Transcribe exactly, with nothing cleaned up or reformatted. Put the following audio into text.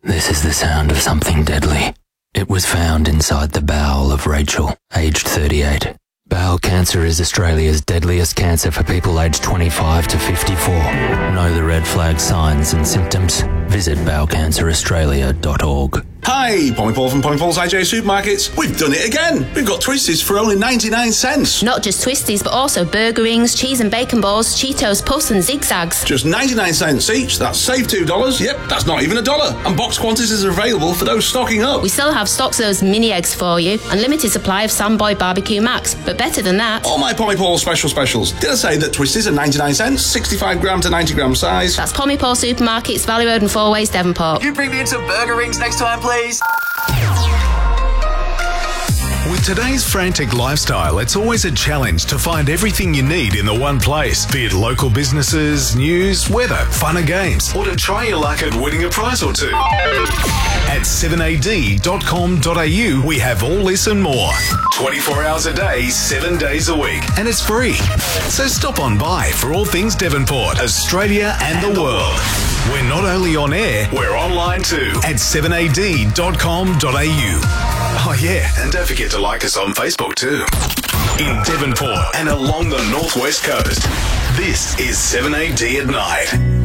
This is the sound of something deadly. It was found inside the bowel of Rachel, aged thirty-eight. Bowel cancer is Australia's deadliest cancer for people aged twenty-five to fifty-four. Know the red flag signs and symptoms? Visit bowel cancer australia dot org. Hi, Pommy Paul from Pommy Paul's I J Supermarkets. We've done it again. We've got Twisties for only ninety-nine cents. Not just Twisties, but also burger rings, cheese and bacon balls, Cheetos, Puffs and Zigzags. Just ninety-nine cents each. That's save two dollars. Yep, that's not even a dollar. And box quantities are available for those stocking up. We still have stocks of those mini eggs for you. Unlimited supply of Samboy Barbecue Max. But better than that, all my Pommy Paul special specials. Did I say that Twisties are ninety-nine cents, sixty-five gram to ninety gram size? That's Pommy Paul Supermarkets, Valley Road and Four Ways, Devonport. You bring me in some burger rings next time, please. With today's frantic lifestyle, it's always a challenge to find everything you need in the one place, be it local businesses, news, weather, fun and games, or to try your luck at winning a prize or two. At seven A D dot com dot A U, we have all this and more. twenty-four hours a day, seven days a week, and it's free. So stop on by for all things Devonport, Australia and, and the world. We're not only on air, we're online too at seven A D dot com dot A U. Oh yeah, and don't forget to like us on Facebook too. In Devonport and along the northwest coast, this is seven A D at night.